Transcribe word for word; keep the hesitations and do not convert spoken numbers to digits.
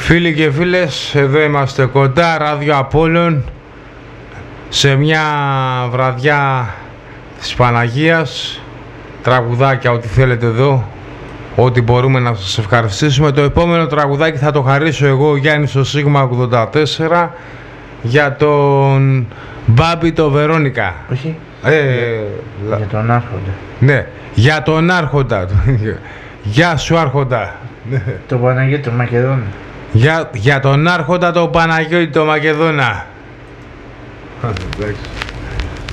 Φίλοι και φίλες, εδώ είμαστε κοντά, Ράδιο Απόλλων, σε μια βραδιά της Παναγίας, τραγουδάκια, ό,τι θέλετε εδώ, ό,τι μπορούμε να σας ευχαριστήσουμε. Το επόμενο τραγουδάκι θα το χαρίσω εγώ, ο Γιάννης ο Σίγμα ογδόντα τέσσερα, για τον Μπάμπη το Βερόνικα. Όχι, ε, για, για τον Άρχοντα. Ναι, για τον Άρχοντα. Γεια σου Άρχοντα. Το Παναγιώτη το Μακεδόνα. Για, για τον Άρχοντα το Παναγιώτη το Μακεδόνα. Εντάξει.